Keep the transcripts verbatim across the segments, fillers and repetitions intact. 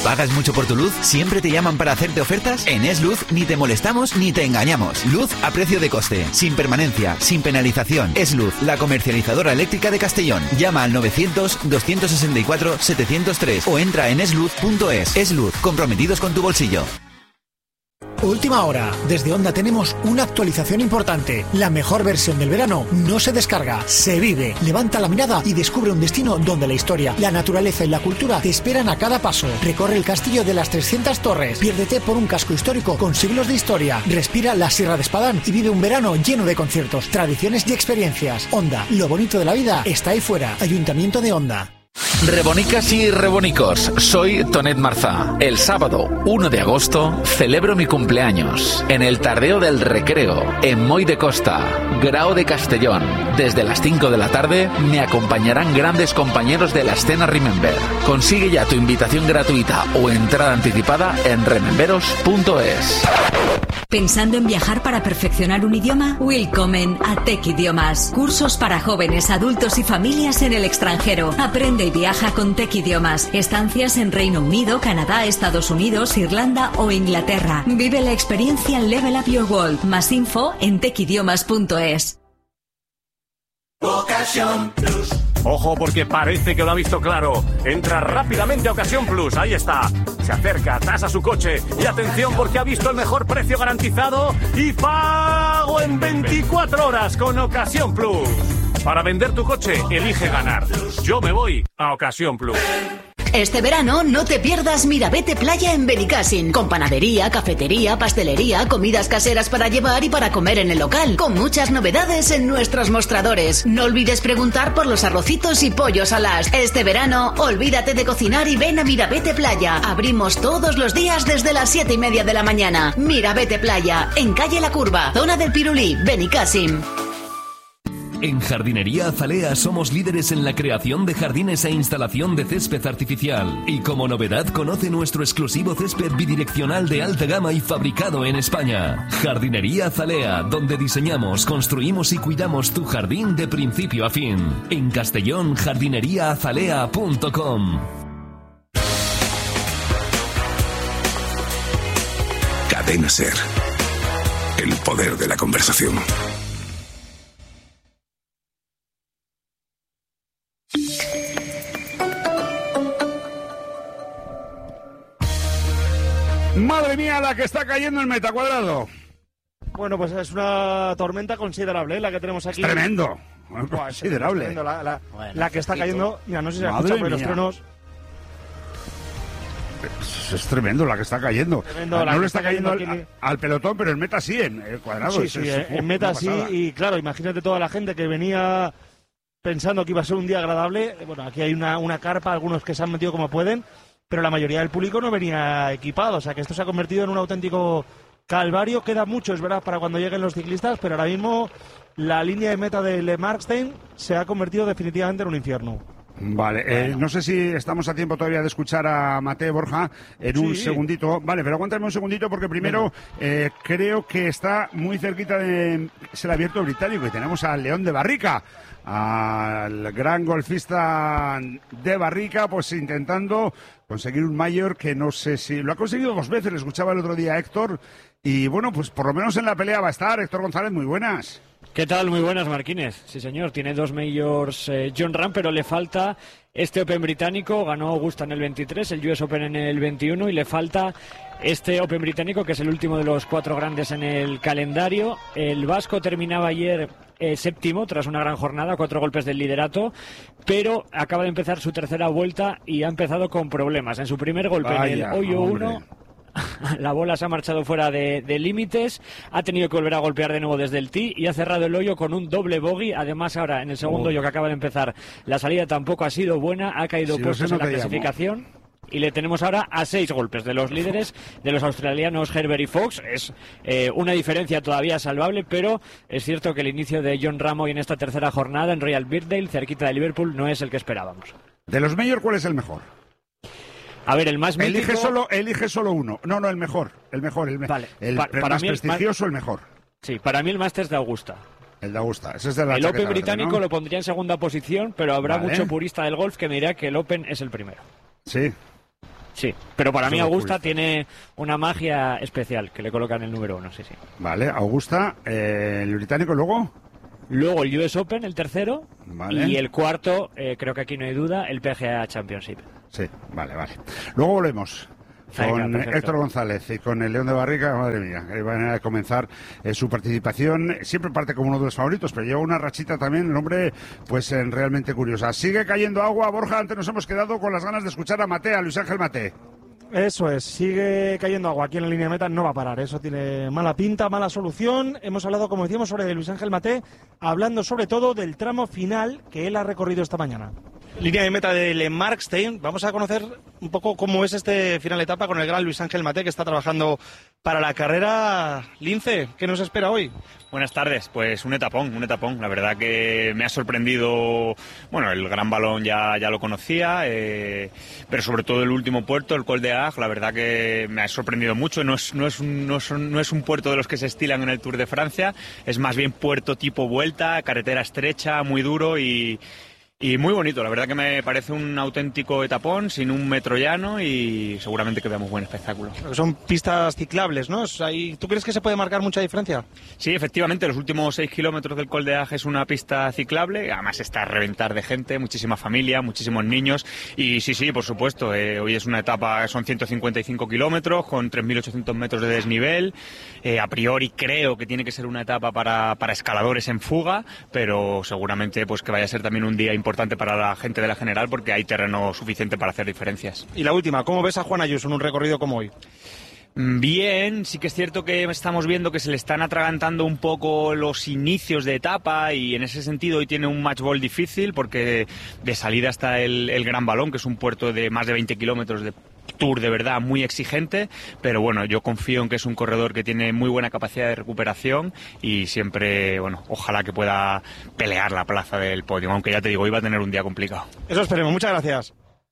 ¿Pagas mucho por tu luz? ¿Siempre te llaman para hacerte ofertas? En Es-Luz ni te molestamos ni te engañamos. Luz a precio de coste, sin permanencia, sin penalización. Es-Luz, la comercializadora eléctrica de Castellón. Llama al novecientos, doscientos sesenta y cuatro, setecientos tres o entra en esluz punto es. Es-Luz, comprometidos con tu bolsillo. Última hora. Desde Onda tenemos una actualización importante. La mejor versión del verano no se descarga, se vive. Levanta la mirada y descubre un destino donde la historia, la naturaleza y la cultura te esperan a cada paso. Recorre el castillo de las trescientas torres. Piérdete por un casco histórico con siglos de historia. Respira la Sierra de Espadán y vive un verano lleno de conciertos, tradiciones y experiencias. Onda, lo bonito de la vida está ahí fuera. Ayuntamiento de Onda. Rebonicas y rebonicos, soy Tonet Marzá. El sábado uno de agosto celebro mi cumpleaños en el Tardeo del Recreo, en Moy de Costa, Grao de Castellón. Desde las cinco de la tarde me acompañarán grandes compañeros de la escena Remember. Consigue ya tu invitación gratuita o entrada anticipada en rememberos punto es. ¿Pensando en viajar para perfeccionar un idioma? Willkommen a Tech Idiomas. Cursos para jóvenes, adultos y familias en el extranjero. Aprende y viaja con Tech Idiomas. Estancias en Reino Unido, Canadá, Estados Unidos, Irlanda o Inglaterra. Vive la experiencia Level Up Your World. Más info en tech idiomas punto es. Ocasión Plus. Ojo, porque parece que lo ha visto claro. Entra rápidamente a Ocasión Plus, ahí está. Se acerca, tasa su coche y atención porque ha visto el mejor precio garantizado y pago en veinticuatro horas con Ocasión Plus. Para vender tu coche, elige ganar. Yo me voy a Ocasión Plus. Este verano no te pierdas Mirabete Playa en Benicàssim, con panadería, cafetería, pastelería, comidas caseras para llevar y para comer en el local, con muchas novedades en nuestros mostradores. No olvides preguntar por los arrocitos y pollos alas. Este verano, olvídate de cocinar y ven a Mirabete Playa. Abrimos todos los días desde las siete y media de la mañana. Mirabete Playa, en calle La Curva, zona del Pirulí, Benicàssim. En Jardinería Azalea somos líderes en la creación de jardines e instalación de césped artificial. Y como novedad, conoce nuestro exclusivo césped bidireccional de alta gama y fabricado en España. Jardinería Azalea, donde diseñamos, construimos y cuidamos tu jardín de principio a fin. En Castellón, jardinería azalea punto com. Cadena Ser. El poder de la conversación. Madre mía, la que está cayendo en Metacuadrado. Bueno, pues es una tormenta considerable, ¿eh? La que tenemos aquí. Es tremendo. Buah, considerable. Es tremendo. La, la, bueno, la que está cayendo. Mira, no sé si se ha escuchado, pero los truenos. Es, es tremendo la que está cayendo. Tremendo, no le está, está cayendo al, aquí... al pelotón, pero en Meta sí, en el Cuadrado. Sí, es, sí, es, en Meta sí. Y claro, imagínate toda la gente que venía pensando que iba a ser un día agradable. Bueno, aquí hay una, una carpa, algunos que se han metido como pueden, pero la mayoría del público no venía equipado. O sea que esto se ha convertido en un auténtico calvario. Queda mucho, es verdad, para cuando lleguen los ciclistas, pero ahora mismo la línea de meta de Le Markstein se ha convertido definitivamente en un infierno. Vale, bueno. eh, no sé si estamos a tiempo todavía de escuchar a Mateo Borja en sí. un segundito. Vale, pero aguántame un segundito porque primero eh, creo que está muy cerquita de es el Abierto Británico y tenemos al León de Barrica, al gran golfista de Barrica, pues intentando conseguir un mayor que no sé si lo ha conseguido dos veces. Le escuchaba el otro día a Héctor y bueno, pues por lo menos en la pelea va a estar. Héctor González, muy buenas. ¿Qué tal? Muy buenas, Marquines. Sí, señor, tiene dos majors eh, Jon Rahm, pero le falta este Open británico. Ganó Augusta en el veintitrés, el U S Open en el veintiuno y le falta este Open británico, que es el último de los cuatro grandes en el calendario. El vasco terminaba ayer eh, séptimo tras una gran jornada, cuatro golpes del liderato, pero acaba de empezar su tercera vuelta y ha empezado con problemas. En su primer golpe, Vaya, en el hoyo uno... la bola se ha marchado fuera de, de límites, ha tenido que volver a golpear de nuevo desde el tee y ha cerrado el hoyo con un doble bogey. Además, ahora en el segundo hoyo que acaba de empezar, la salida tampoco ha sido buena, ha caído sí, puestos en la clasificación. Llamo. Y le tenemos ahora a seis golpes de los líderes, de los australianos Herbert y Fox. Es eh, una diferencia todavía salvable, pero es cierto que el inicio de Jon Rahm hoy en esta tercera jornada en Royal Birkdale, cerquita de Liverpool, no es el que esperábamos. De los majors, ¿cuál es el mejor? A ver, el más mítico... Elige solo, elige solo uno. No, no, el mejor. El mejor, el, me... vale. el, pa el para más mí prestigioso, el, el mejor. Sí, para mí el Masters de Augusta. El de Augusta. Ese es de la el Open verde, británico, ¿no? Lo pondría en segunda posición, pero habrá vale. mucho purista del golf que me dirá que el Open es el primero. Sí. Sí, pero para Eso mí lo Augusta publica. tiene una magia especial que le colocan el número uno, sí, sí. Vale, Augusta, eh, el británico, luego. Luego el U S Open, el tercero, Vale. y el cuarto, eh, creo que aquí no hay duda, el P G A Championship. Sí, vale, vale. Luego volvemos. Venga, Con perfecto. Héctor González y con el León de Barriga, madre mía, que van a comenzar eh, su participación. Siempre parte como uno de los favoritos, pero lleva una rachita también, el hombre, pues eh, realmente curiosa. Sigue cayendo agua, Borja, antes nos hemos quedado con las ganas de escuchar a Mate, a Luis Ángel Mate. Eso es, sigue cayendo agua aquí en la línea de meta, no va a parar, eso tiene mala pinta, mala solución. Hemos hablado, como decíamos, sobre Luis Ángel Mate, hablando sobre todo del tramo final que él ha recorrido esta mañana. Línea de meta de Le Markstein, vamos a conocer un poco cómo es este final de etapa con el gran Luis Ángel Mate, que está trabajando para la carrera. Lince, ¿qué nos espera hoy? Buenas tardes, pues un etapón, un etapón. La verdad que me ha sorprendido, bueno, el Gran Balón ya, ya lo conocía, eh, pero sobre todo el último puerto, el Col de Agde, la verdad que me ha sorprendido mucho. No es, no, es un, no, son, no es un puerto de los que se estilan en el Tour de Francia, es más bien puerto tipo vuelta, carretera estrecha, muy duro y... Y muy bonito, la verdad que me parece un auténtico etapón, sin un metro llano y seguramente que veamos buen espectáculo. Son pistas ciclables, ¿no? ¿Tú crees que se puede marcar mucha diferencia? Sí, efectivamente, los últimos seis kilómetros del Col de Agde es una pista ciclable, además está a reventar de gente, muchísima familia, muchísimos niños y sí, sí, por supuesto, eh, hoy es una etapa, son ciento cincuenta y cinco kilómetros con tres mil ochocientos metros de desnivel, eh, a priori creo que tiene que ser una etapa para, para escaladores en fuga, pero seguramente pues que vaya a ser también un día importante importante para la gente de la general porque hay terreno suficiente para hacer diferencias. Y la última, ¿cómo ves a Juan Ayuso en un recorrido como hoy? Bien, sí que es cierto que estamos viendo que se le están atragantando un poco los inicios de etapa y en ese sentido hoy tiene un match ball difícil porque de salida está el, el Gran Balón, que es un puerto de más de veinte kilómetros de Tour de verdad muy exigente, pero bueno, yo confío en que es un corredor que tiene muy buena capacidad de recuperación y siempre, bueno, ojalá que pueda pelear la plaza del podio, aunque ya te digo, iba a tener un día complicado. Eso esperemos, muchas gracias.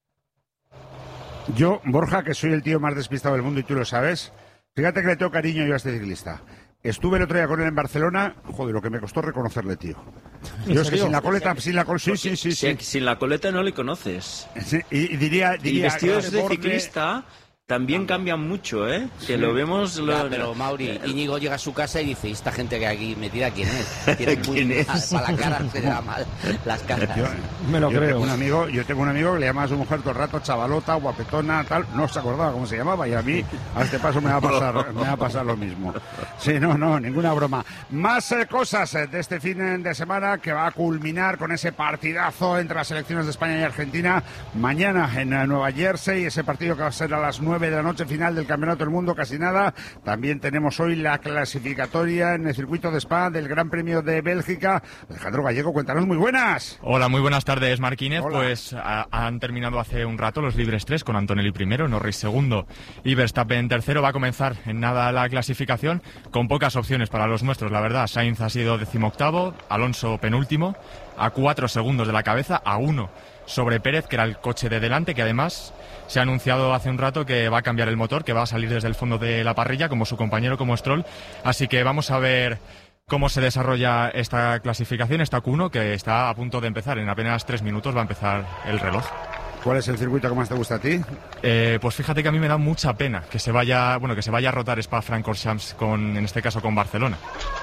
Yo, Borja, que soy el tío más despistado del mundo y tú lo sabes, fíjate que le tengo cariño yo a este ciclista. Estuve el otro día con él en Barcelona, joder, lo que me costó reconocerle, tío. Yo es que sin la coleta, sin la coleta, sí, sí, sí, sí. Sin la coleta no le conoces. Sí, y, y diría, diría... Y vestidos de borde... ciclista también cambian mucho, ¿eh? Que sí. Lo vemos... Lo... Ya, pero Mauri, Íñigo llega a su casa y dice, esta gente que aquí metida, ¿quién es? ¿Quién, ¿Quién es? Mal, para la cara se le da mal las caras. Yo, me lo yo creo. Tengo un amigo, yo tengo un amigo que le llama a su mujer todo el rato chavalota, guapetona, tal, no se acordaba cómo se llamaba y a mí a este paso me va a pasar, me va a pasar lo mismo. Sí, no, no, ninguna broma. Más eh, cosas eh, de este fin de semana que va a culminar con ese partidazo entre las selecciones de España y Argentina mañana en eh, Nueva Jersey, ese partido que va a ser a las nueve de la noche, final del Campeonato del Mundo, casi nada. También tenemos hoy la clasificatoria en el circuito de Spa del Gran Premio de Bélgica. Alejandro Gallego, cuéntanos, muy buenas. Hola, muy buenas tardes, Marquínez. Hola. Pues a, han terminado hace un rato los libres tres con Antonelli primero, Norris segundo y Verstappen tercero. Va a comenzar en nada la clasificación con pocas opciones para los nuestros, la verdad. Sainz ha sido decimoctavo, Alonso penúltimo, a cuatro segundos de la cabeza, a uno sobre Pérez, que era el coche de delante, que además se ha anunciado hace un rato que va a cambiar el motor, que va a salir desde el fondo de la parrilla, como su compañero, como Stroll. Así que vamos a ver cómo se desarrolla esta clasificación, esta Q uno, que está a punto de empezar. En apenas tres minutos va a empezar el reloj. ¿Cuál es el circuito que más te gusta a ti? Eh, pues fíjate que a mí me da mucha pena que se vaya, bueno, que se vaya a rotar Spa-Francorchamps con, en este caso, con Barcelona.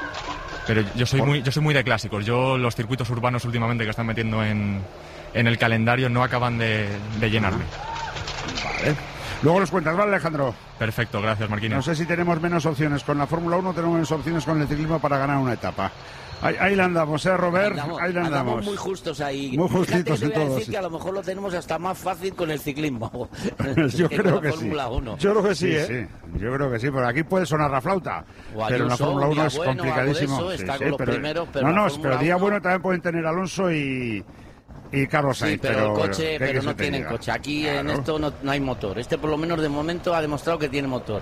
Pero yo soy muy, yo soy muy de clásicos. Yo los circuitos urbanos últimamente que están metiendo en, en el calendario no acaban de, de llenarme. Vale. Luego los cuentas, ¿vale, Alejandro? Perfecto, gracias, Marquinhos. No sé si tenemos menos opciones con la Fórmula uno o tenemos menos opciones con el ciclismo para ganar una etapa. Ahí, ahí la andamos, ¿eh, Robert? Andamos, ahí la andamos. andamos muy justos ahí. Muy justitos Fíjate, te voy a en todo, decir sí. que a lo mejor lo tenemos hasta más fácil con el ciclismo. Yo que creo con que la sí. Fórmula uno. Yo creo que sí, Sí, ¿eh? sí. Yo creo que sí, por aquí puede sonar la flauta. O Pero en la Ayuso, Fórmula un uno día es bueno, complicadísimo. algo de eso, Sí, está sí, con los pero, primeros, pero no, la no, Fórmula pero día uno bueno también pueden tener Alonso y, y Carlos Sí, Sainz. pero, pero el coche, ¿qué pero quieres no que te tienen diga? coche. Aquí Claro. en esto no, no hay motor. Este por lo menos de momento ha demostrado que tiene motor.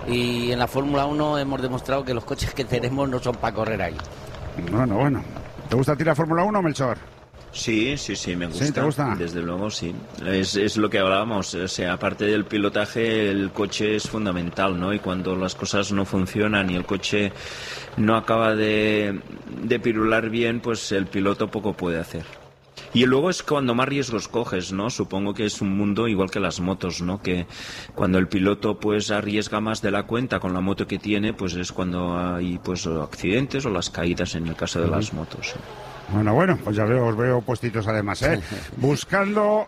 Y en la Fórmula uno hemos demostrado que los coches que tenemos no son para correr ahí. Bueno, bueno. ¿Te gusta a ti la Fórmula uno, Melchor? Sí, sí, sí, me gusta. ¿Sí, te gusta? Desde luego, sí. Es, es lo que hablábamos. O sea, aparte del pilotaje, el coche es fundamental, ¿no? Y cuando las cosas no funcionan y el coche no acaba de, de pirular bien, pues el piloto poco puede hacer. Y luego es cuando más riesgos coges, ¿no? Supongo que es un mundo igual que las motos, ¿no? Que cuando el piloto pues arriesga más de la cuenta con la moto que tiene, pues es cuando hay pues accidentes o las caídas en el caso de uh-huh. las motos. Bueno, bueno, pues ya veo, os veo puestitos además, ¿eh? Buscando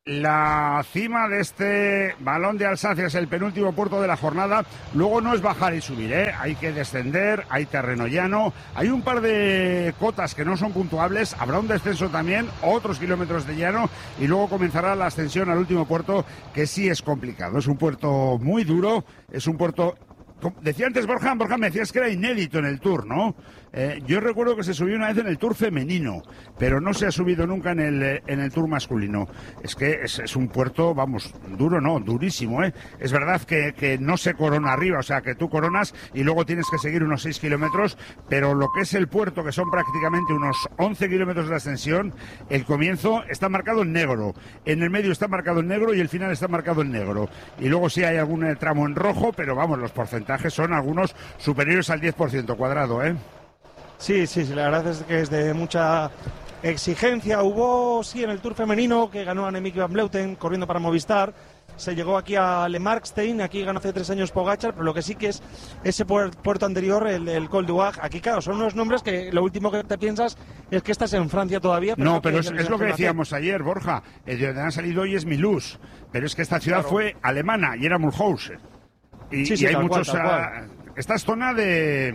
la cima de este Balón de Alsacia, es el penúltimo puerto de la jornada. Luego no es bajar y subir, ¿eh? Hay que descender, hay terreno llano, hay un par de cotas que no son puntuables, habrá un descenso también, otros kilómetros de llano y luego comenzará la ascensión al último puerto, que sí es complicado. Es un puerto muy duro, es un puerto... Decía antes Borja, Borja me decías que era inédito en el Tour, ¿no? Eh, yo recuerdo que se subió una vez en el Tour femenino, pero no se ha subido nunca en el, en el Tour masculino. Es que es, es un puerto, vamos, duro no, durísimo, ¿eh? Es verdad que, que no se corona arriba, o sea, que tú coronas y luego tienes que seguir unos seis kilómetros, pero lo que es el puerto, que son prácticamente unos once kilómetros de ascensión, el comienzo está marcado en negro, en el medio está marcado en negro y el final está marcado en negro. Y luego sí hay algún tramo en rojo, pero vamos, los porcentajes son algunos superiores al diez por ciento cuadrado, ¿eh? Sí, sí, sí, la verdad es que es de mucha exigencia. Hubo, sí, en el Tour femenino, que ganó Annemiek van Vleuten corriendo para Movistar. Se llegó aquí a Le Markstein, aquí ganó hace tres años Pogačar, pero lo que sí que es ese puerto anterior, el, el Col d'Huac. Aquí, claro, son unos nombres que lo último que te piensas es que estás en Francia todavía. Pero no, pero es, es lo que decíamos ayer, Borja. El de donde han salido hoy es Mulhouse, pero es que esta ciudad claro. fue alemana y era Mulhouse. Y, sí, sí, y hay muchos... Cual, cual. Esta es zona de...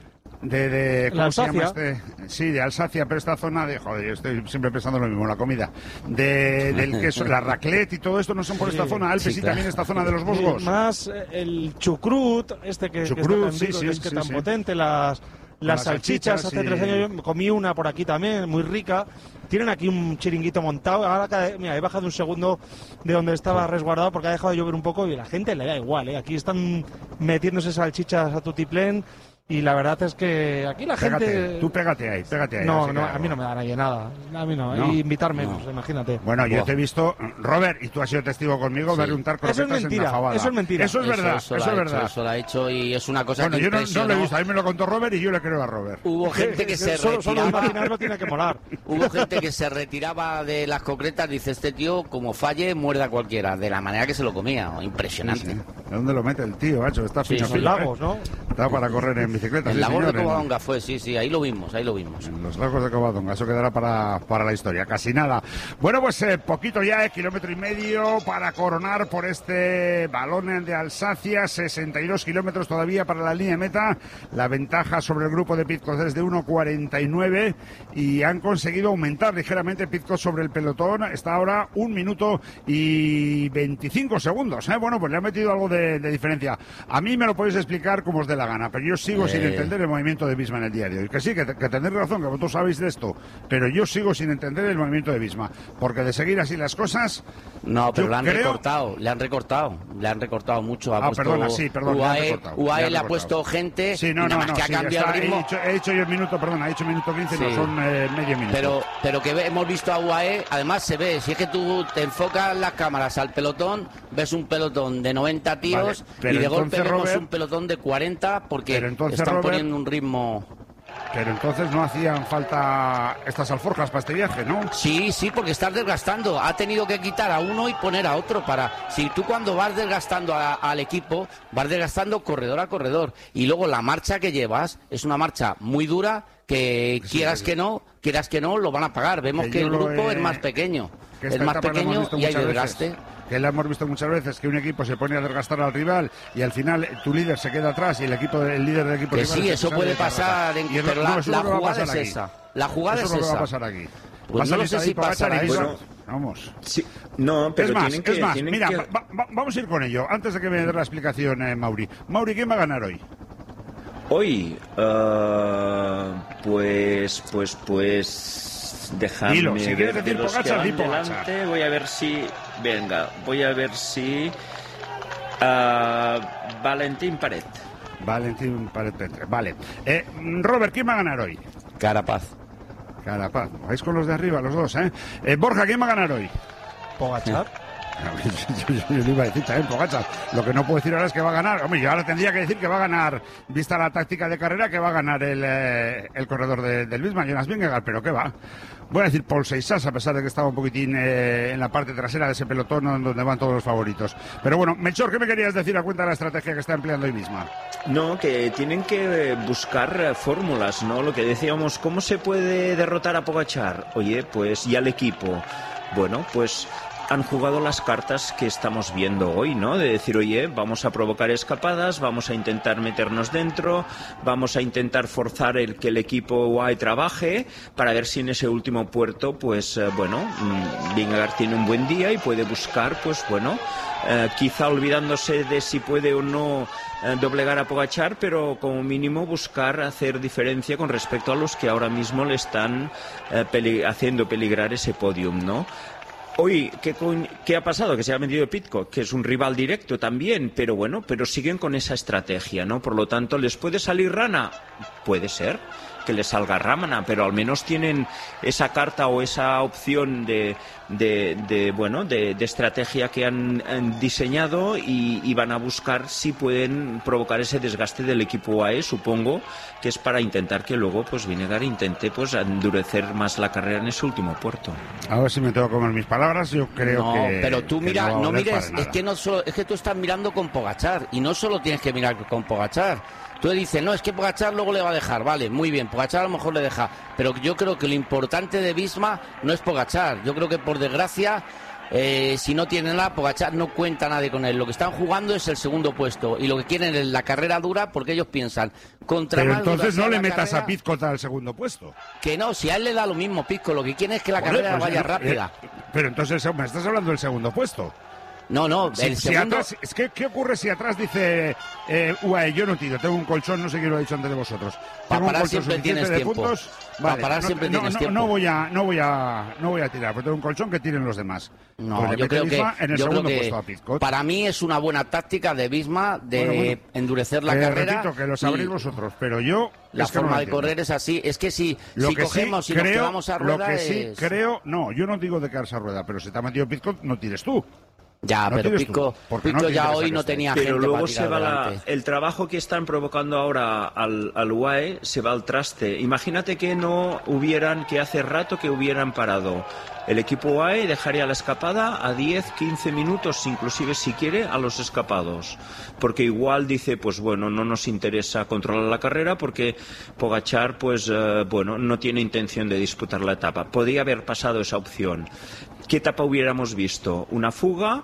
De, de ¿cómo se llama este? Sí, de Alsacia, pero esta zona de, joder, yo estoy siempre pensando lo mismo, la comida, de, del queso, la raclette y todo esto no son por sí, esta zona, Alpes sí, claro. Y también esta zona de los Vosgos. Sí, más el chucrut, este que, chucrut, que, sí, rico, sí, que es que sí, tan sí. potente, las, las, las salchichas, salchichas, hace tres años yo comí una por aquí también, muy rica. Tienen aquí un chiringuito montado. Ahora, mira, he bajado un segundo de donde estaba resguardado porque ha dejado de llover un poco y a la gente le da igual, ¿eh? Aquí están metiéndose salchichas a tutiplén. Y la verdad es que aquí la pégate, gente... Tú pégate ahí, pégate ahí. No, no, a mí no me da nadie nada. A mí no. ¿No? Y invitarme, no. Pues, imagínate. Bueno, yo Buah. te he visto, Robert, y tú has sido testigo conmigo, sí. ver untar croquetas eso es mentira, en la fabada. Eso es mentira. Eso es verdad, eso, eso, eso es verdad. Hecho, eso lo ha hecho y es una cosa bueno, que yo no, impresionó. no lo he visto, a mí me lo contó Robert y yo le creo a Robert. Hubo gente que se solo, retiraba... Solo imaginarlo tiene que molar. Hubo gente que se retiraba de las concretas, dice, este tío, como falle, muerde a cualquiera. De la manera que se lo comía, impresionante. Sí, sí. ¿De dónde lo mete el tío, macho? Está fino. Sí, son lagos, ¿no? Está para correr en bicicleta. El sí, lago señor, de Covadonga fue, sí, sí, ahí lo vimos, ahí lo vimos. En los lagos de Covadonga, eso quedará para, para la historia, casi nada. Bueno, pues eh, poquito ya, eh, kilómetro y medio para coronar por este Balón de Alsacia, sesenta y dos kilómetros todavía para la línea de meta. La ventaja sobre el grupo de Pidcock es de uno cuarenta y nueve y han conseguido aumentar ligeramente Pidcock sobre el pelotón. Está ahora un minuto y veinticinco segundos. ¿eh? Bueno, pues le han metido algo de, de diferencia. A mí me lo podéis explicar como os dé la gana, pero yo sigo eh... sin entender el movimiento de Visma en el día de hoy. Que sí, que, que tenéis razón, que vosotros sabéis de esto, pero yo sigo sin entender el movimiento de Visma, porque de seguir así las cosas... No, pero le han creo... recortado, le han recortado, le han recortado mucho. Ha ah, puesto perdona, sí, perdón, U A E, le, recortado, U A E le, le ha puesto gente sí, no, y nada no, más no, que sí, ha cambiado está, el ritmo. He dicho, he dicho yo el minuto, perdón, ha dicho minuto quince, sí. No son eh, medio minuto. Pero, pero que hemos visto a U A E, además se ve, si es que tú te enfocas las cámaras al pelotón, ves un pelotón de noventa tíos vale, y de golpe vemos Robert, un pelotón de cuarenta porque entonces, están Robert, poniendo un ritmo... Pero entonces no hacían falta estas alforjas para este viaje, ¿no? Sí, sí, porque estás desgastando. Ha tenido que quitar a uno y poner a otro para... Si tú cuando vas desgastando a, al equipo, vas desgastando corredor a corredor. Y luego la marcha que llevas es una marcha muy dura que sí, quieras sí. que no, quieras que no, lo van a pagar. Vemos que, que el grupo he... es más pequeño. Es más pequeño y hay desgaste. Veces. Que la hemos visto muchas veces, que un equipo se pone a desgastar al rival y al final tu líder se queda atrás y el equipo el líder del equipo que rival sí, eso puede pasar, en, pero no, la, la jugada es esa. La jugada eso es no esa. Va a pasar aquí. Pues no lo sé si pasará eso. Bueno, vamos. Sí, no, pero es más, tienen que, es más. tienen Mira, que... va, va, vamos a ir con ello. Antes de que me dé la explicación, eh, Mauri. Mauri, ¿quién va a ganar hoy? Hoy, uh, pues, pues, pues... Dejadme Dilo, si ver decir de los Pogačar, que van delante. Voy a ver si... Venga, voy a ver si... Uh, Valentín Paret. Valentín Paret Petre. Vale. Eh, Robert, ¿quién va a ganar hoy? Carapaz. Carapaz. Vais con los de arriba, los dos, ¿eh? eh Borja, ¿quién va a ganar hoy? Pogačar. Yo, yo, yo le iba a decir también Pogačar. Lo que no puedo decir ahora es que va a ganar. Hombre, yo ahora tendría que decir que va a ganar, vista la táctica de carrera, que va a ganar el, eh, el corredor de, del Visma, Jonas Vingegaard, pero ¿qué va? Voy a decir Paul Seixas, a pesar de que estaba un poquitín eh, en la parte trasera de ese pelotón donde van todos los favoritos. Pero bueno, Melchor, ¿qué me querías decir a cuenta de la estrategia que está empleando hoy misma? No, que tienen que buscar fórmulas, ¿no? Lo que decíamos, ¿cómo se puede derrotar a Pogačar? Oye, pues y al equipo. Bueno, pues han jugado las cartas que estamos viendo hoy, ¿no? De decir, oye, vamos a provocar escapadas, vamos a intentar meternos dentro, vamos a intentar forzar el que el equipo U A E trabaje para ver si en ese último puerto, pues, eh, bueno, Vingegaard tiene un buen día y puede buscar, pues, bueno, eh, quizá olvidándose de si puede o no eh, doblegar a Pogačar, pero como mínimo buscar hacer diferencia con respecto a los que ahora mismo le están eh, peli- haciendo peligrar ese podium, ¿no? Hoy, ¿qué, ¿qué ha pasado? Que se ha metido Pidcock, que es un rival directo también, pero bueno, pero siguen con esa estrategia, ¿no? Por lo tanto, ¿les puede salir rana? Puede ser que les salga rana, pero al menos tienen esa carta o esa opción de, de, de bueno, de, de estrategia que han, han diseñado y, y van a buscar si pueden provocar ese desgaste del equipo U A E, supongo que es para intentar que luego pues Vingegaard intente pues endurecer más la carrera en ese último puerto. A ver si me tengo que comer mis palabras, yo creo no, que... pero tú mira, no, no mires, es que no solo, es que tú estás mirando con Pogačar y no solo tienes que mirar con Pogačar. Tú dices, no, es que Pogačar luego le va a dejar, vale, muy bien, Pogačar a lo mejor le deja, pero yo creo que lo importante de Visma no es Pogačar, yo creo que por desgracia, eh, si no tienen nada, Pogačar no cuenta nadie con él, lo que están jugando es el segundo puesto y lo que quieren es la carrera dura porque ellos piensan, contra pero más entonces dura no le la metas carrera, a Pidcock al segundo puesto. Que no, si a él le da lo mismo Pidcock, lo que quieren es que la Joder, carrera pues, vaya eh, rápida. eh, pero entonces me estás hablando del segundo puesto. No, no, Si, el si segundo... atrás, es que, ¿qué ocurre si atrás dice eh, U A E, yo no tiro, tengo un colchón, no sé quién lo ha dicho antes de vosotros. Para Tengo un parar colchón siempre suficiente tienes de tiempo. puntos, Para vale, parar no, siempre no, tienes no, tiempo. no voy a, no voy a, no voy a tirar, porque tengo un colchón que tiren los demás. No, Pues le yo mete creo que, Visma en el yo creo segundo que puesto a Pidcock. para mí es una buena táctica de Visma de Bueno, bueno. endurecer la Eh, carrera. repito, que lo sabréis y vosotros, pero yo... La es que no forma lo de entiendo. correr es así. Es que si, Lo si que cogemos sí y nos creo, quedamos a rueda lo que sí es... creo, no, yo no digo de quedarse a rueda, pero si te ha metido Pidcock, no tires tú. Ya, No pero tires Pico, tú, porque Pico no te ya interesa hoy que no esté. tenía Pero gente luego para se tirar va la, delante. el trabajo que están provocando ahora al, al U A E se va al traste. Imagínate que no hubieran, que hace rato que hubieran parado el equipo U A E, dejaría la escapada a diez, quince minutos, inclusive si quiere, a los escapados. Porque igual dice, pues bueno, no nos interesa controlar la carrera porque Pogačar, pues eh, bueno, no tiene intención de disputar la etapa. Podría haber pasado esa opción. ¿Qué etapa hubiéramos visto? Una fuga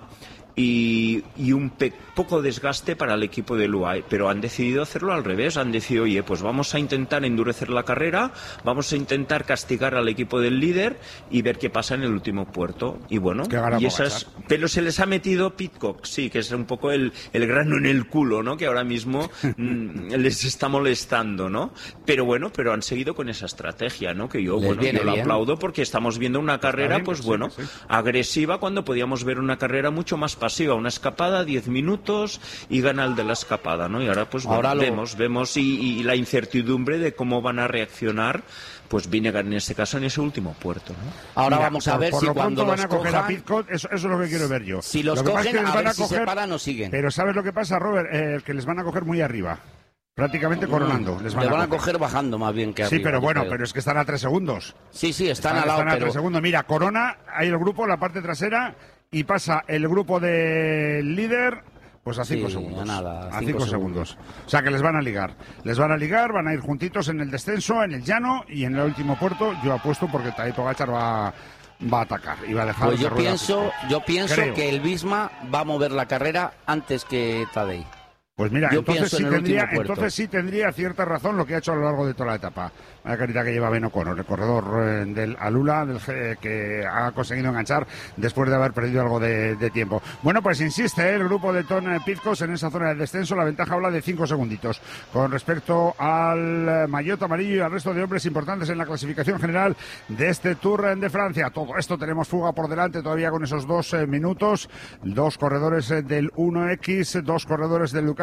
y, y un pe- poco desgaste para el equipo del U A E, pero han decidido hacerlo al revés, han decidido, oye, pues vamos a intentar endurecer la carrera, vamos a intentar castigar al equipo del líder y ver qué pasa en el último puerto. Y bueno, y esas, pero se les ha metido Pidcock, sí, que es un poco el, el grano en el culo, ¿no? Que ahora mismo mm, les está molestando, ¿no? Pero bueno, pero han seguido con esa estrategia, ¿no? Que yo, Les bueno, viene yo lo bien. aplaudo porque estamos viendo una carrera, bien, pues sí, bueno, sí. agresiva cuando podíamos ver una carrera mucho más pasiva, una escapada, diez minutos y gana el de la escapada, ¿no? Y ahora pues bueno, Ahora lo- vemos, vemos y, y la incertidumbre de cómo van a reaccionar, pues Vingegaard en este caso en ese último puerto, ¿no? Ahora Mira, vamos a por- ver por si lo cuando pronto van los a coger cojan, a Pidcock, eso, eso es lo que quiero ver yo. si los Lo que pasa es cogen, que les a van ver a si se coger- paran o siguen. Pero ¿sabes lo que pasa, Robert? Eh, que les van a coger muy arriba. Prácticamente coronando. Les van, Le van a, a coger bajando más bien que Sí, arriba, pero yo bueno, creo. pero es que están a tres segundos. Sí, sí, están, al lado, están a pero... tres segundos. Mira, Corona, hay el grupo, la parte trasera, y pasa el grupo del líder, pues a cinco Sí, segundos. a nada, a a cinco cinco segundos. O sea que les van a ligar. Les van a ligar, van a ir juntitos en el descenso, en el llano, y en el último puerto, yo apuesto porque Tadej Pogačar va, va a atacar y va a dejar Pues de yo rueda a pienso, Pidcock. yo pienso Creo. que el Visma va a mover la carrera antes que Tadej. Pues mira, Yo entonces pienso sí, en el tendría, último puerto. entonces sí tendría cierta razón lo que ha hecho a lo largo de toda la etapa. La carita que lleva Ben O'Connor, el corredor eh, del Alula, del, G- que ha conseguido enganchar después de haber perdido algo de, de tiempo. Bueno, pues insiste eh, el grupo de Tom Pidcock en esa zona de descenso. La ventaja habla de cinco segunditos. Con respecto al eh, maillot amarillo y al resto de hombres importantes en la clasificación general de este Tour de Francia. Todo esto tenemos fuga por delante todavía con esos dos eh, minutos. Dos corredores eh, del uno equis, dos corredores del Lucas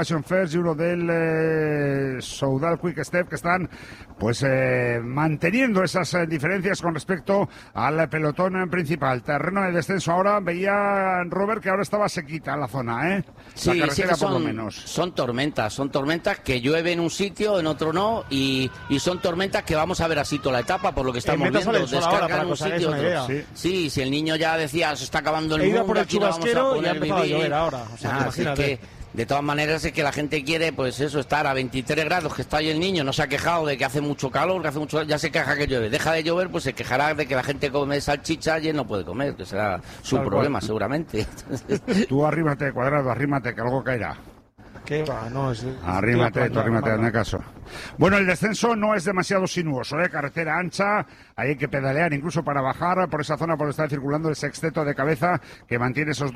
Passion First y uno del eh, Soudal Quick Step, que están pues eh, manteniendo esas eh, diferencias con respecto al pelotón principal. Terreno de descenso ahora, veía Robert que ahora estaba sequita la zona, ¿eh? Sí, la carretera sí, son, por lo menos. Son tormentas, son tormentas que llueve en un sitio, en otro no, y, y son tormentas que vamos a ver así toda la etapa, por lo que estamos viendo, descargan en un sitio otro. Sí. sí, si el niño ya decía, se está acabando el He ido mundo, por el aquí no vamos a chubasquero y poner ha empezado a vivir. llover ahora. O sea, Ah, imagínate. es que, de todas maneras es que la gente quiere, pues eso, estar a veintitrés grados, que está ahí el niño, no se ha quejado de que hace mucho calor, que hace mucho, ya se queja que llueve. Deja de llover, pues se quejará de que la gente come salchicha y él no puede comer, que será su Tal problema, cual. seguramente. Tú arrímate, Cuadrado, arrímate, que algo caerá. ¿Qué va? No, es, Arrímate, tú arrímate, hazme caso. Bueno, el descenso no es demasiado sinuoso, ¿eh? Carretera ancha, hay que pedalear incluso para bajar por esa zona por donde está circulando el sexteto de cabeza que mantiene esos